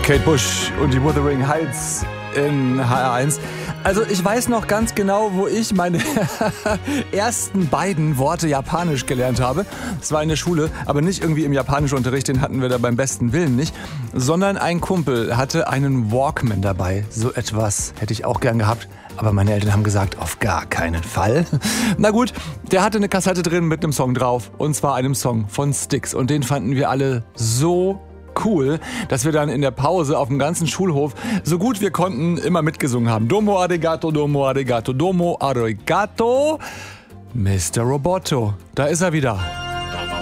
Kate Bush und die Wuthering Heights in HR1. Also ich weiß noch ganz genau, wo ich meine ersten beiden Worte Japanisch gelernt habe. Das war in der Schule, aber nicht irgendwie im Japanischunterricht, den hatten wir da beim besten Willen nicht, sondern ein Kumpel hatte einen Walkman dabei. So etwas hätte ich auch gern gehabt, aber meine Eltern haben gesagt, auf gar keinen Fall. Na gut, der hatte eine Kassette drin mit einem Song drauf, und zwar einem Song von Styx, und den fanden wir alle so cool, dass wir dann in der Pause auf dem ganzen Schulhof so gut wir konnten immer mitgesungen haben. Domo arigato, domo arigato, domo arigato, Mr. Roboto. Da ist er wieder.